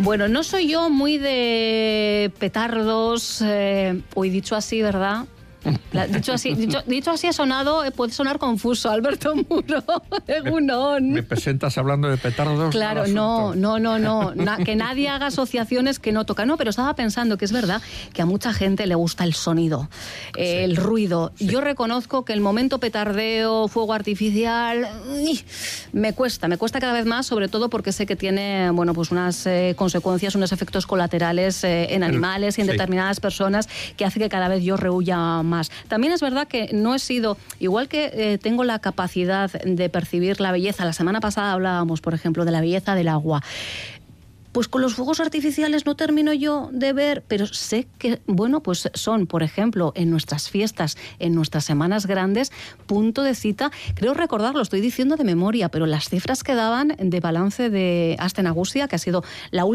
Bueno, no soy yo muy de petardos, hoy dicho así, ¿verdad? Dicho así ha sonado, puede sonar confuso. Alberto Muro, Egunon. ¿Me presentas hablando de petardos? Claro, no. Que nadie haga asociaciones que no tocan. No, pero estaba pensando que es verdad que a mucha gente le gusta el sonido, el ruido. Sí. Yo reconozco que el momento petardeo, fuego artificial, me cuesta cada vez más, sobre todo porque sé que tiene, bueno, pues unas consecuencias, unos efectos colaterales en animales y en determinadas personas que hace que cada vez yo rehuya más. También es verdad que no he sido, igual que tengo la capacidad de percibir la belleza, la semana pasada hablábamos, por ejemplo, de la belleza del agua, pues con los fuegos artificiales no termino yo de ver, pero sé que, bueno, pues son, por ejemplo, en nuestras fiestas, en nuestras semanas grandes, punto de cita. Creo recordar, lo estoy diciendo de memoria, pero las cifras que daban de balance de Aste Nagusia, que ha sido la última